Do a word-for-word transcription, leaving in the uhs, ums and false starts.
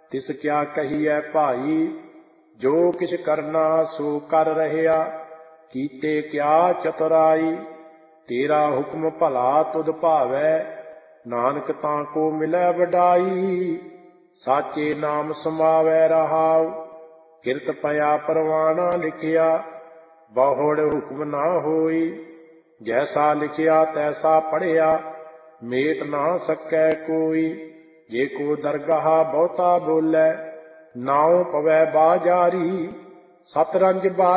ਤਿਸ ਕਿਆ ਕਹੀਐ ਭਾਈ, ਜੋ ਕਿਛ ਕਰਨਾ ਸੋ ਕਰ ਰਹਿਆ, ਕੀਤੇ ਕਿਆ ਚਤੁਰਾਈ। ਤੇਰਾ ਹੁਕਮ ਭਲਾ ਤੁਧ ਭਾਵੈ, ਨਾਨਕ ਤਾਂ ਕੋ ਮਿਲੈ ਵਡਾਈ। ਸਾਚੇ ਨਾਮ ਸਮਾਵੈ ਰਹਾਉ, ਕਿਰਤ ਪਿਆ ਪਰਵਾਨਾ ਲਿਖਿਆ। ਬਹੁੜ ਹੁਕਮ ਨਾ ਹੋਈ, ਜੈਸਾ ਲਿਖਿਆ ਤੈਸਾ ਪੜ੍ਹਿਆ, ਮੇਟ ਨਾ ਸਕੈ ਕੋਈ। ਜੇ ਕੋ ਦਰਗਾਹ ਬਹੁਤਾ ਬੋਲੇ, ਨਾਉ ਪਵੈ ਬਾਜਾਰੀ। ਸਤਰੰਜ